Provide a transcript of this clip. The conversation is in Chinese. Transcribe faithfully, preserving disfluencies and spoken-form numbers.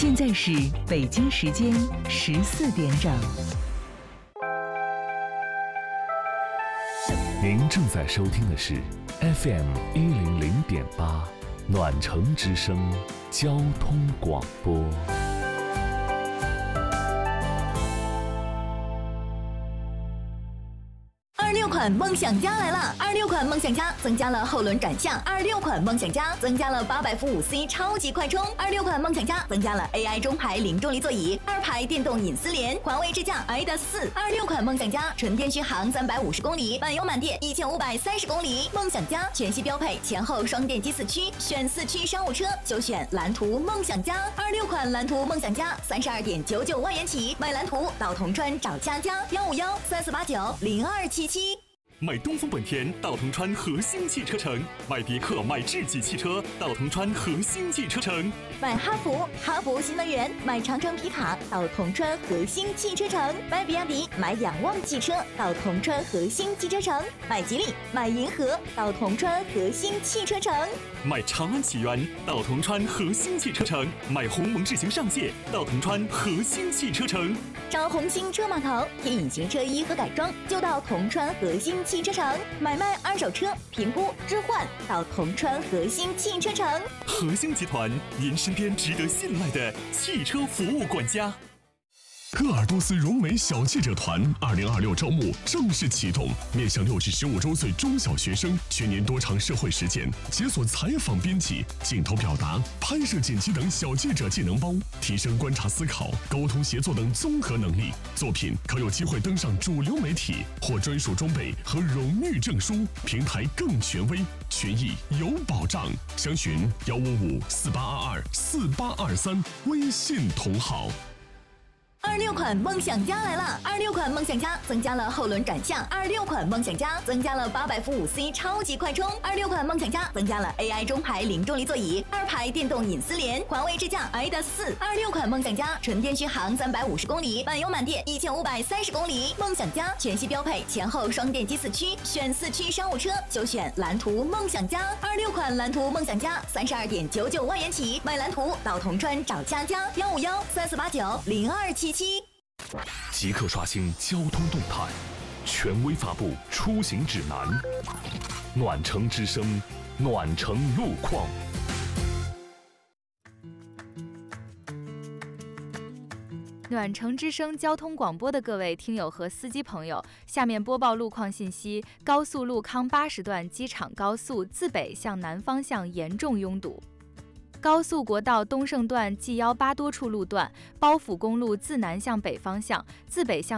现在是北京时间十四点整。 您正在收听的是 F M 一零零点八暖城之声交通广播。 二六款梦想家来了！二六款梦想家增加了后轮转向，二六款梦想家增加了八百伏五 C 超级快充，二六款梦想家增加了 A I 中排零重力座椅，二排电动隐私联，环卫智驾 I D A S 四。二六款梦想家纯电续航三百五十公里，满油满电一千五百三十公里。梦想家全系标配前后双电机四驱，选四驱商务车就选蓝图梦想家。二六款蓝图梦想家三十二点九九万元起，买蓝图到铜川找佳佳，幺五幺三四八九零二七七。 买东风本田到铜川核心汽车城，买别克买智己汽车到铜川核心汽车城， 买哈弗哈弗新能源，买长城皮卡到铜川核心汽车城，买比亚迪买仰望汽车到铜川核心汽车城，买吉利买银河到铜川核心汽车城， 买长安启源到铜川核心汽车城，买鸿蒙智行上界到铜川核心汽车城， 找红星车码头贴隐形车衣和改装就到铜川核心汽车城，买卖二手车评估置换到铜川核心汽车城。 核心集团，您身边值得信赖的汽车服务管家。 鄂尔多斯融美小记者团二零二六招募正式启动，面向六至十五周岁中小学生，全年多场社会实践，解锁采访编辑、镜头表达、拍摄剪辑等小记者技能包，提升观察思考、沟通协作等综合能力。作品可有机会登上主流媒体，获专属装备和荣誉证书，平台更权威，权益有保障。详询幺五五四八二二四八二三，微信同号。 二六款梦想家来了！二六款梦想家增加了后轮转向，二六款梦想家增加了八百伏五 C 超级快充，二六款梦想家增加了 A I 中排零重力座椅，二排电动隐私联，环卫智驾 I D A S 四。二六款梦想家纯电续航三百五十公里，满油满电一千五百三十公里。梦想家全系标配前后双电机四驱，选四驱商务车就选蓝图梦想家。二六款蓝图梦想家三十二点九九万元起，买蓝图到铜川找佳佳，幺五幺三四八九零二七七。 即刻刷新交通动态，权威发布出行指南。暖城之声，暖城路况。 暖城之声交通广播的各位听友和司机朋友，下面播报路况信息：高速路康八十段机场高速自北向南方向严重拥堵。高速国道东胜段 G 一八多处路段，包府公路自南向北方向，自北向